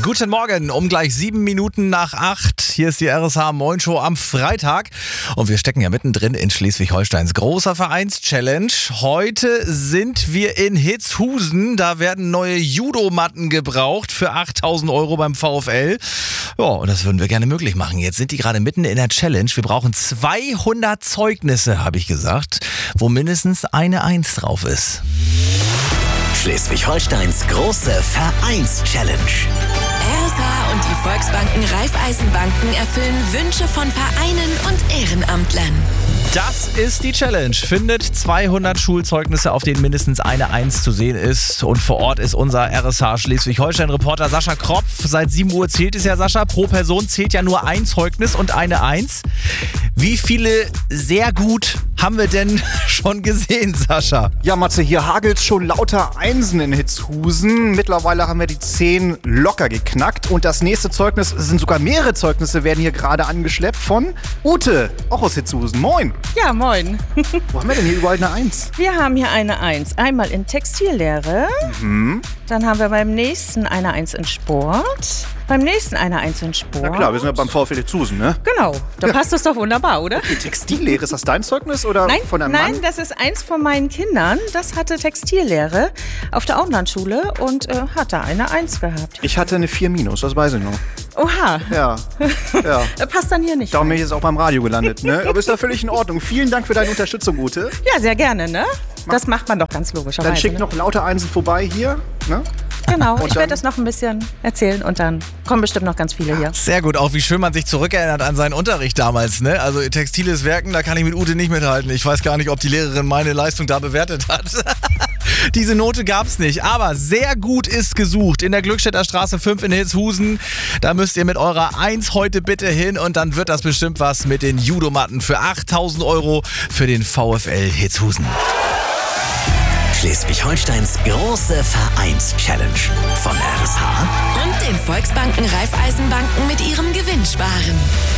Guten Morgen, um gleich 7 Minuten nach 8. Hier ist die RSH Moin Show am Freitag. Und wir stecken ja mittendrin in Schleswig-Holsteins großer Vereins-Challenge. Heute sind wir in Hitzhusen. Da werden neue Judomatten gebraucht für 8.000 Euro beim VfL. Ja, und das würden wir gerne möglich machen. Jetzt sind die gerade mitten in der Challenge. Wir brauchen 200 Zeugnisse, habe ich gesagt, wo mindestens eine 1 drauf ist. Schleswig-Holsteins große Vereins-Challenge. RSH und die Volksbanken Raiffeisenbanken erfüllen Wünsche von Vereinen und Ehrenamtlern. Das ist die Challenge. Findet 200 Schulzeugnisse, auf denen mindestens eine 1 zu sehen ist. Und vor Ort ist unser RSH Schleswig-Holstein-Reporter Sascha Kropf. Seit 7 Uhr zählt es ja, Sascha. Pro Person zählt ja nur ein Zeugnis und eine 1. Wie viele sehr gut haben wir denn schon gesehen, Sascha? Ja, Matze, hier hagelt's schon lauter Einsen in Hitzhusen. Mittlerweile haben wir die 10 locker geknackt. Und das nächste Zeugnis, es sind sogar mehrere Zeugnisse, werden hier gerade angeschleppt von Ute, auch aus Hitzhusen. Moin! Ja, moin. Wo haben wir denn hier überall eine 1? Wir haben hier eine 1. Einmal in Textillehre. Dann haben wir beim nächsten eine 1 in Sport. Beim nächsten eine 1 in Sport. Na klar, wir sind ja beim VfL Hitzhusen, ne? Genau, da passt das doch wunderbar, oder? Die Textillehre, ist das dein Zeugnis oder von einem Mann? Nein, das ist eins von meinen Kindern. Das hatte Textillehre auf der Auenlandschule und hat da eine 1 gehabt. Ich hatte eine 4-, das weiß ich noch. Oha, Ja. passt dann hier nicht. Darum bin ich jetzt auch beim Radio gelandet, ne? Aber ist ja völlig in Ordnung. Vielen Dank für deine Unterstützung, Ute. Ja, sehr gerne, ne? Das macht man doch ganz logischerweise. Dann schick ne? noch lauter Einsen vorbei hier, ne? Genau, Und ich dann- werde das noch ein bisschen erzählen und dann kommen bestimmt noch ganz viele hier. Sehr gut, auch wie schön man sich zurückerinnert an seinen Unterricht damals, ne? Also textiles Werken, da kann ich mit Ute nicht mithalten. Ich weiß gar nicht, ob die Lehrerin meine Leistung da bewertet hat. Diese Note gab's nicht, aber sehr gut ist gesucht. In der Glückstädter Straße 5 in Hitzhusen. Da müsst ihr mit eurer 1 heute bitte hin und dann wird das bestimmt was mit den Judomatten für 8.000 Euro für den VfL Hitzhusen. Schleswig-Holsteins große Vereins-Challenge. Von RSH Und den Volksbanken Raiffeisenbanken mit ihrem Gewinnsparen.